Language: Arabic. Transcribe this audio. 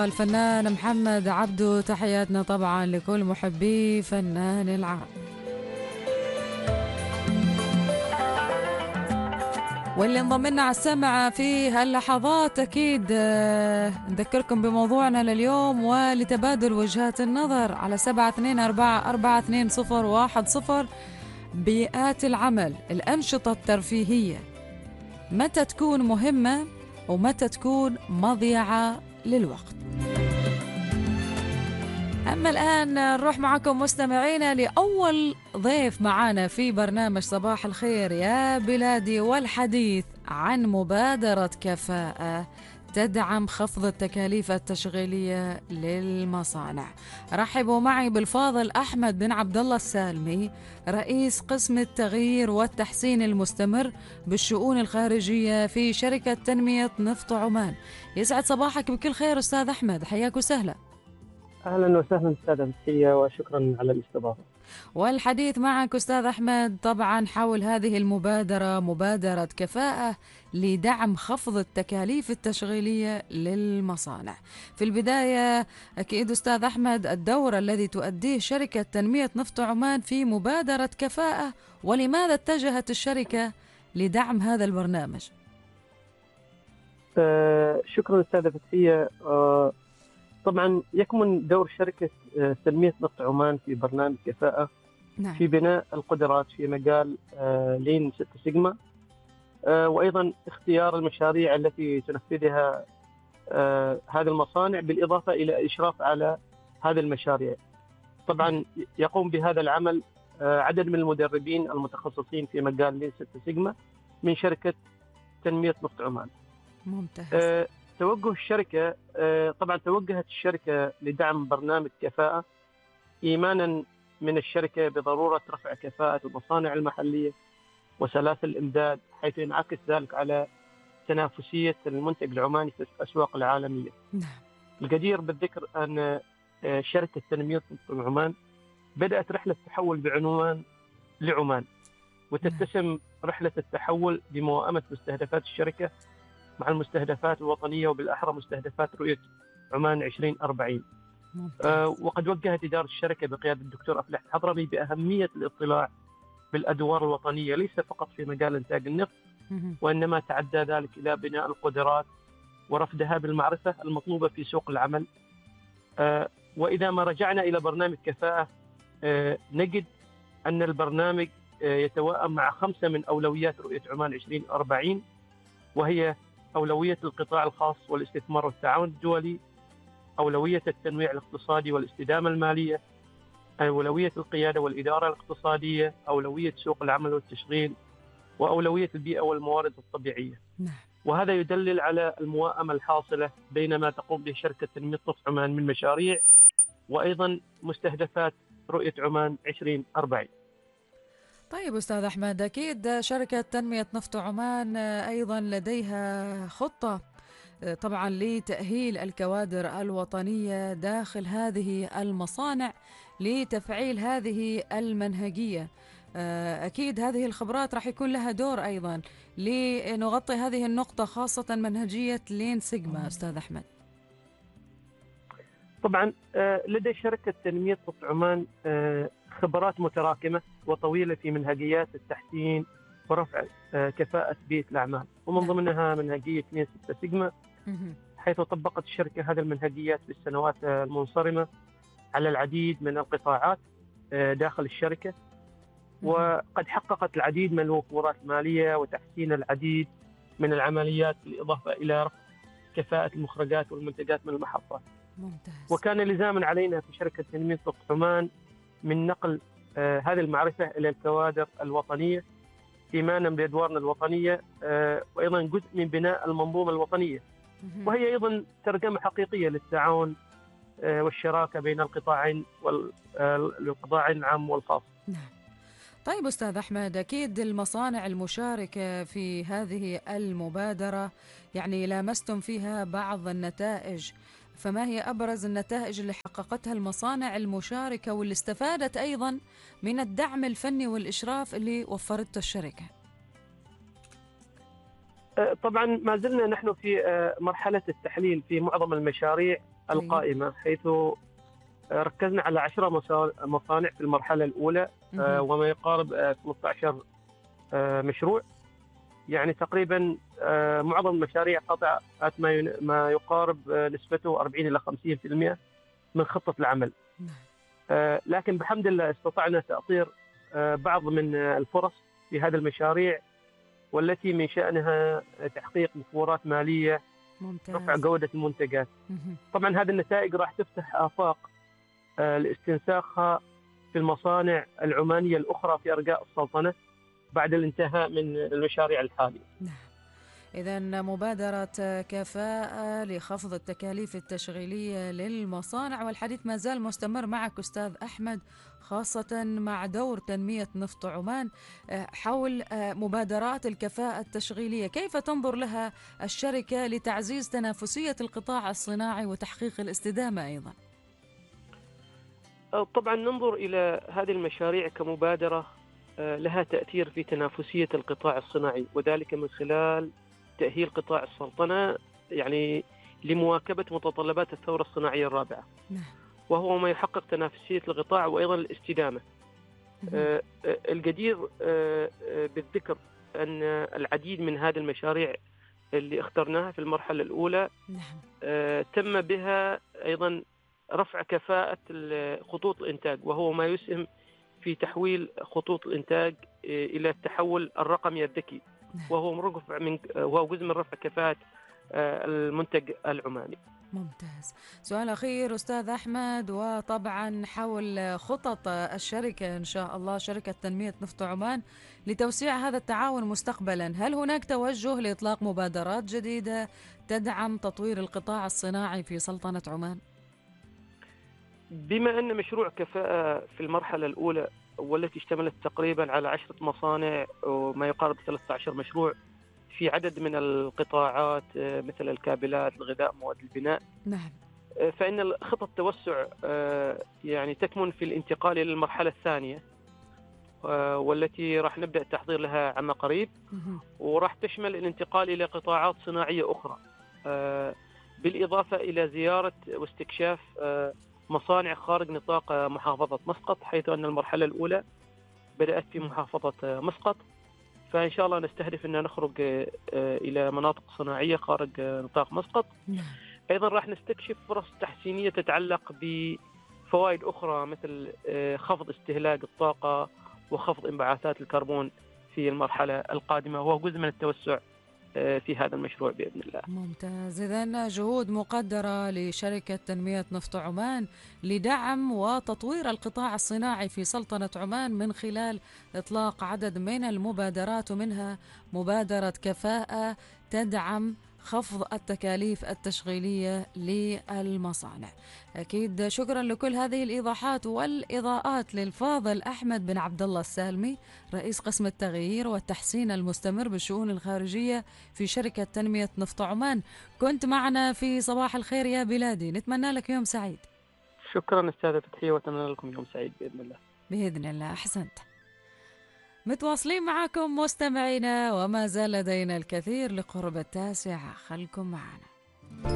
الفنان محمد عبده. تحياتنا طبعا لكل محبي فنان العرب. واللي انضم لنا على السمع في هاللحظات أكيد نذكركم بموضوعنا لليوم ولتبادل وجهات النظر على 724-420-110. بيئات العمل، الأنشطة الترفيهية متى تكون مهمة ومتى تكون مضيعة للوقت؟ أما الآن نروح معكم مستمعينا لأول ضيف معنا في برنامج صباح الخير يا بلادي، والحديث عن مبادرة كفاءة تدعم خفض التكاليف التشغيلية للمصانع. رحبوا معي بالفاضل أحمد بن عبد الله السالمي، رئيس قسم التغيير والتحسين المستمر بالشؤون الخارجية في شركة تنمية نفط عمان. يسعد صباحك بكل خير أستاذ أحمد، حياك وسهلا. أهلا وسهلا أستاذ فتحية، وشكرا على الاستضافة. والحديث معك أستاذ أحمد طبعا حول هذه المبادرة، مبادرة كفاءة لدعم خفض التكاليف التشغيلية للمصانع. في البداية أكيد أستاذ أحمد، الدور الذي تؤديه شركة تنمية نفط عمان في مبادرة كفاءة، ولماذا اتجهت الشركة لدعم هذا البرنامج؟ شكرا أستاذ فتحية. طبعا يكمن دور شركة تنمية نفط عمان في برنامج كفاءة نعم. في بناء القدرات في مجال لين 6 سيجما، وأيضا اختيار المشاريع التي تنفذها هذه المصانع، بالإضافة إلى الإشراف على هذه المشاريع. طبعا يقوم بهذا العمل عدد من المدربين المتخصصين في مجال لين 6 سيجما من شركة تنمية نفط عمان. ممتاز. توجه الشركة، طبعا توجهت الشركة لدعم برنامج كفاءة إيمانا من الشركة بضرورة رفع كفاءة المصانع المحلية وسلاسل الإمداد، حيث ينعكس ذلك على تنافسية المنتج العماني في الأسواق العالمية. نعم. الجدير بالذكر أن شركة تنمية نفط عمان بدأت رحلة تحول بعنوان لعمان، وتتسم رحلة التحول بموائمة مستهدفات الشركة مع المستهدفات الوطنية، وبالأحرى مستهدفات رؤية عمان 2040. وقد وجهت إدارة الشركة بقيادة الدكتور أفلح الحضرمي بأهمية الاطلاع بالأدوار الوطنية، ليس فقط في مجال إنتاج النفط، وإنما تعدى ذلك إلى بناء القدرات ورفدها بالمعرفة المطلوبة في سوق العمل. وإذا ما رجعنا إلى برنامج كفاءة نجد أن البرنامج يتوائم مع 5 من أولويات رؤية عمان 2040، وهي أولوية القطاع الخاص والاستثمار والتعاون الدولي، أولوية التنويع الاقتصادي والاستدامة المالية، أولوية القيادة والإدارة الاقتصادية، أولوية سوق العمل والتشغيل، وأولوية البيئة والموارد الطبيعية. وهذا يدلل على الموائمة الحاصلة بين ما تقوم به شركة تنمية نفط عمان من مشاريع، وأيضا مستهدفات رؤية عمان 2040. طيب أستاذ أحمد، أكيد شركة تنمية نفط عمان أيضا لديها خطة طبعا لتأهيل الكوادر الوطنية داخل هذه المصانع لتفعيل هذه المنهجية. أكيد هذه الخبرات راح يكون لها دور أيضا لنغطي هذه النقطة، خاصة منهجية لين سيجما. أستاذ أحمد، طبعا لدى شركة تنمية نفط عمان خبرات متراكمة وطويلة في منهجيات التحسين ورفع كفاءة بيئة الأعمال، ومن ضمنها منهجية 2 6 سيجما، حيث طبقت الشركة هذه المنهجيات في السنوات المنصرمة على العديد من القطاعات داخل الشركة، وقد حققت العديد من الوفورات المالية وتحسين العديد من العمليات، بالإضافة إلى رفع كفاءة المخرجات والمنتجات من المحطات. ممتاز. وكان لزاما علينا في شركة تنمية نفط عمان من نقل هذه المعرفة إلى الكوادر الوطنية إيمانا بأدوارنا الوطنية، وأيضا جزء من بناء المنظومة الوطنية، وهي أيضا ترجمة حقيقية للتعاون والشراكة بين القطاعين والقطاعين العام والخاص. نعم. طيب أستاذ أحمد، أكيد المصانع المشاركة في هذه المبادرة يعني لامستم فيها بعض النتائج، فما هي أبرز النتائج اللي حققتها المصانع المشاركة واللي استفادت أيضا من الدعم الفني والإشراف اللي وفرته الشركة؟ طبعا ما زلنا نحن في مرحلة التحليل في معظم المشاريع طيب. القائمة، حيث ركزنا على 10 مصانع في المرحلة الأولى، مهم. وما يقارب 13 مشروع. يعني تقريبا معظم المشاريع قطعت ما يقارب نسبته 40 إلى 50% من خطة العمل. نعم. لكن بحمد الله استطعنا تأطير بعض من الفرص في هذه المشاريع، والتي من شأنها تحقيق مفورات مالية، رفع ممتاز. جودة المنتجات. مهم. طبعا هذه النتائج راح تفتح آفاق لاستنساخها في المصانع العمانية الأخرى في أرجاء السلطنة بعد الانتهاء من المشاريع الحالية. نعم. إذا مبادرة كفاءة لخفض التكاليف التشغيلية للمصانع، والحديث ما زال مستمر معك أستاذ أحمد، خاصة مع دور تنمية نفط عمان حول مبادرات الكفاءة التشغيلية. كيف تنظر لها الشركة لتعزيز تنافسية القطاع الصناعي وتحقيق الاستدامة أيضا؟ طبعا ننظر إلى هذه المشاريع كمبادرة لها تأثير في تنافسية القطاع الصناعي، وذلك من خلال تأهيل قطاع السلطنة يعني لمواكبة متطلبات الثورة الصناعية الرابعة، نعم. وهو ما يحقق تنافسية القطاع وأيضا الاستدامة. الجدير بالذكر أن العديد من هذه المشاريع اللي اخترناها في المرحلة الأولى نعم. تم بها أيضا رفع كفاءة خطوط الإنتاج، وهو ما يسهم في تحويل خطوط الإنتاج إلى التحول الرقمي الذكي، وهو جزء من رفع كفاءة المنتج العماني. ممتاز. سؤال أخير أستاذ أحمد، وطبعا حول خطط الشركة إن شاء الله، شركة تنمية نفط عمان، لتوسيع هذا التعاون مستقبلا. هل هناك توجه لإطلاق مبادرات جديدة تدعم تطوير القطاع الصناعي في سلطنة عمان؟ بما أن مشروع كفاءة في المرحلة الأولى والتي اشتملت تقريبا على 10 مصانع وما يقارب 13 مشروع في عدد من القطاعات مثل الكابلات، الغذاء، مواد البناء، نعم. فإن خطط التوسع يعني تكمن في الانتقال إلى المرحلة الثانية، والتي راح نبدأ التحضير لها عما قريب، وراح تشمل الانتقال إلى قطاعات صناعية أخرى، بالإضافة إلى زيارة واستكشاف مصانع خارج نطاق محافظة مسقط، حيث أن المرحلة الأولى بدأت في محافظة مسقط، فإن شاء الله نستهدف أن نخرج إلى مناطق صناعية خارج نطاق مسقط. أيضا راح نستكشف فرص تحسينية تتعلق بفوائد أخرى مثل خفض استهلاك الطاقة وخفض انبعاثات الكربون في المرحلة القادمة، وهو جزء من التوسع في هذا المشروع بإذن الله. ممتاز. إذن جهود مقدرة لشركة تنمية نفط عمان لدعم وتطوير القطاع الصناعي في سلطنة عمان من خلال إطلاق عدد من المبادرات، ومنها مبادرة كفاءة تدعم خفض التكاليف التشغيلية للمصانع. أكيد شكرا لكل هذه الإيضاحات والإضاءات للفاضل أحمد بن عبد الله السالمي، رئيس قسم التغيير والتحسين المستمر بالشؤون الخارجية في شركة تنمية نفط عمان. كنت معنا في صباح الخير يا بلادي، نتمنى لك يوم سعيد. شكرا أستاذة فتحية، وأتمنى لكم يوم سعيد بإذن الله. بإذن الله. أحسنت. متواصلين معكم مستمعينا، وما زال لدينا الكثير لقرب 9، خلكم معنا.